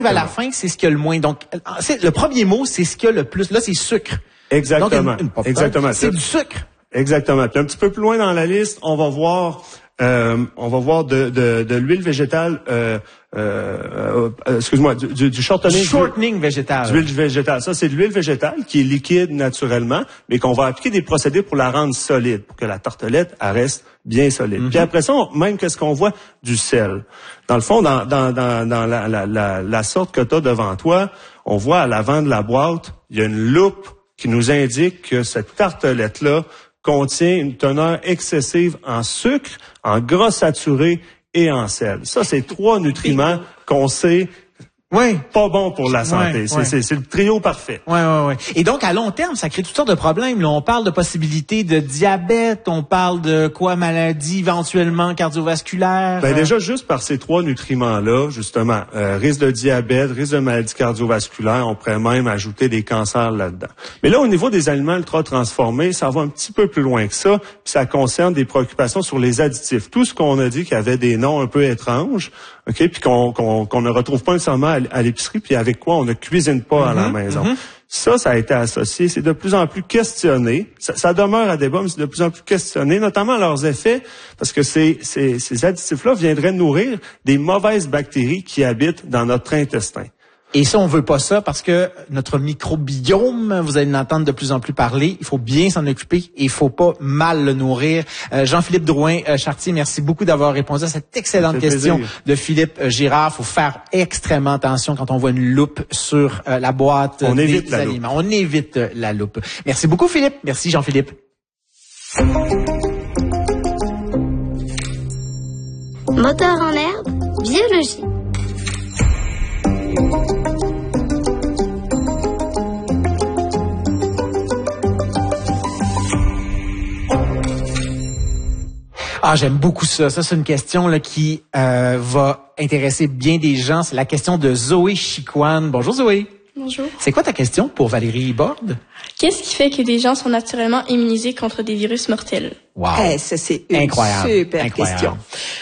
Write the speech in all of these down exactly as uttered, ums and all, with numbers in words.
à la fin, c'est ce qu'il y a le moins. Donc, c'est, le premier mot, c'est ce qu'il y a le plus. Là, c'est sucre. Exactement. Donc, une, une Exactement. C'est du sucre. Exactement. Puis un petit peu plus loin dans la liste, on va voir, euh, on va voir de, de, de l'huile végétale, euh, euh, euh, excuse-moi, du, du, du shortening. Shortening végétal. Du l'huile végétale. Ça, c'est de l'huile végétale qui est liquide naturellement, mais qu'on va appliquer des procédés pour la rendre solide, pour que la tartelette, elle reste bien solide. Mm-hmm. Puis après ça, on, même qu'est-ce qu'on voit? Du sel. Dans le fond, dans, dans, dans, dans la, la, la, la sorte que tu as devant toi, on voit à l'avant de la boîte, il y a une loupe qui nous indique que cette tartelette-là contient une teneur excessive en sucre, en gras saturé et en sel. Ça, c'est trois nutriments qu'on sait oui. pas bon pour la santé. Ouais, c'est, ouais. c'est, c'est le trio parfait. Oui, oui, oui. Et donc, à long terme, ça crée toutes sortes de problèmes. Là, on parle de possibilités de diabète, on parle de quoi, maladie éventuellement cardiovasculaire. Ben, déjà, juste par ces trois nutriments-là, justement, euh, risque de diabète, risque de maladie cardiovasculaire, on pourrait même ajouter des cancers là-dedans. Mais là, au niveau des aliments ultra transformés, ça va un petit peu plus loin que ça, puis ça concerne des préoccupations sur les additifs. Tout ce qu'on a dit qui avait des noms un peu étranges, OK, puis qu'on, qu'on, qu'on ne retrouve pas nécessairement à, à l'épicerie, puis avec quoi on ne cuisine pas mm-hmm, à la maison. Mm-hmm. Ça, ça a été associé, c'est de plus en plus questionné. Ça, ça demeure à débat, mais c'est de plus en plus questionné, notamment leurs effets, parce que ces, ces, ces additifs-là viendraient nourrir des mauvaises bactéries qui habitent dans notre intestin. Et ça, on veut pas ça parce que notre microbiome, vous allez l'entendre de plus en plus parler, il faut bien s'en occuper et il faut pas mal le nourrir. Euh, Jean-Philippe Drouin-Chartier, merci beaucoup d'avoir répondu à cette excellente question plaisir. de Philippe Girard. Il faut faire extrêmement attention quand on voit une loupe sur euh, la boîte on des évite la aliments. Loupe. On évite la loupe. Merci beaucoup, Philippe. Merci, Jean-Philippe. Moteur en herbe, biologie. Ah, j'aime beaucoup ça. Ça, c'est une question là qui euh, va intéresser bien des gens. C'est la question de Zoé Chicoine. Bonjour Zoé. Bonjour. C'est quoi ta question pour Valérie Borde? Qu'est-ce qui fait que les gens sont naturellement immunisés contre des virus mortels? Wow. Eh, ça, c'est une Incroyable. super Incroyable. question.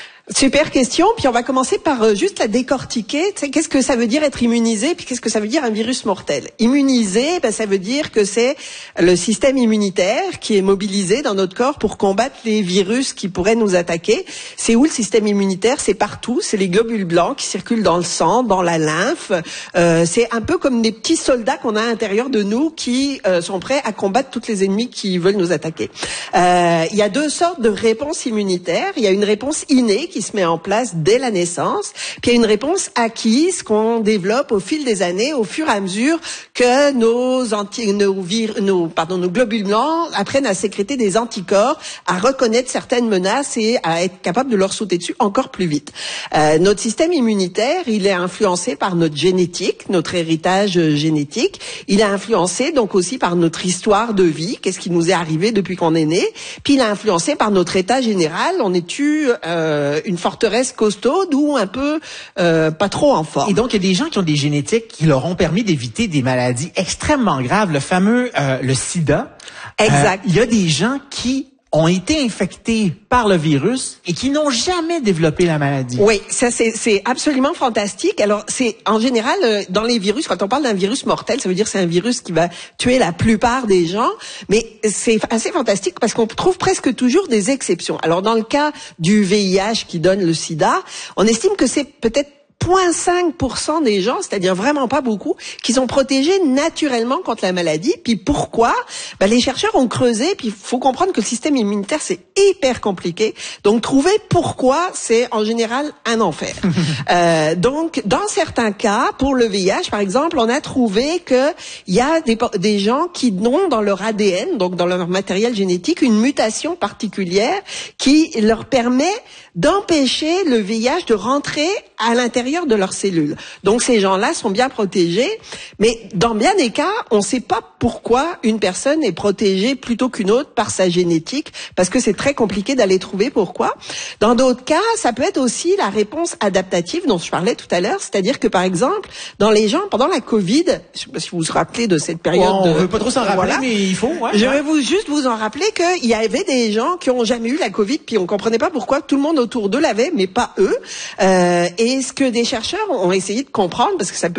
Super question, puis on va commencer par euh, juste la décortiquer. Tu sais, qu'est-ce que ça veut dire être immunisé, puis qu'est-ce que ça veut dire un virus mortel? Immunisé, ben, ça veut dire que c'est le système immunitaire qui est mobilisé dans notre corps pour combattre les virus qui pourraient nous attaquer. C'est où le système immunitaire? C'est partout, c'est les globules blancs qui circulent dans le sang, dans la lymphe. Euh, c'est un peu comme des petits soldats qu'on a à l'intérieur de nous qui euh, sont prêts à combattre tous les ennemis qui veulent nous attaquer. Euh, il y a deux sortes de réponses immunitaires. Il y a une réponse innée qui se met en place dès la naissance, puis il y a une réponse acquise qu'on développe au fil des années, au fur et à mesure que nos anti, nos, vir, nos, pardon, nos globules blancs apprennent à sécréter des anticorps, à reconnaître certaines menaces et à être capable de leur sauter dessus encore plus vite. Euh, notre système immunitaire, il est influencé par notre génétique, notre héritage génétique. Il est influencé donc aussi par notre histoire de vie, qu'est-ce qui nous est arrivé depuis qu'on est né. Puis il est influencé par notre état général. On est-tu euh, une forteresse costaude ou un peu euh, pas trop en forme. Et donc, il y a des gens qui ont des génétiques qui leur ont permis d'éviter des maladies extrêmement graves. Le fameux, euh, le sida. Exact. Euh, il y a des gens qui ont été infectés par le virus et qui n'ont jamais développé la maladie. Oui, ça c'est c'est absolument fantastique. Alors c'est en général euh, dans les virus, quand on parle d'un virus mortel, ça veut dire que c'est un virus qui va tuer la plupart des gens, mais c'est assez fantastique parce qu'on trouve presque toujours des exceptions. Alors dans le cas du V I H qui donne le sida, on estime que c'est peut-être zéro virgule cinq pour cent des gens, c'est-à-dire vraiment pas beaucoup, qui sont protégés naturellement contre la maladie. Puis pourquoi? Ben, les chercheurs ont creusé, puis il faut comprendre que le système immunitaire, c'est hyper compliqué. Donc, trouver pourquoi, c'est en général un enfer. euh, donc, dans certains cas, pour le V I H, par exemple, on a trouvé que il y a des, des gens qui ont dans leur A D N, donc dans leur matériel génétique, une mutation particulière qui leur permet d'empêcher le V I H de rentrer à l'intérieur de leurs cellules. Donc ces gens-là sont bien protégés, mais dans bien des cas, on ne sait pas pourquoi une personne est protégée plutôt qu'une autre par sa génétique, parce que c'est très compliqué d'aller trouver pourquoi. Dans d'autres cas, ça peut être aussi la réponse adaptative dont je parlais tout à l'heure, c'est-à-dire que par exemple, dans les gens, pendant la Covid, je ne sais pas si vous vous rappelez de cette période... Oh, on ne de... veut pas trop s'en rappeler, voilà. Mais il faut... Ouais, je ouais. vais vous juste vous en rappeler qu'il y avait des gens qui ont jamais eu la Covid, puis on comprenait pas pourquoi tout le monde autour autour d'eux l'avaient, mais pas eux. Euh, et ce que des chercheurs ont essayé de comprendre, parce que ça peut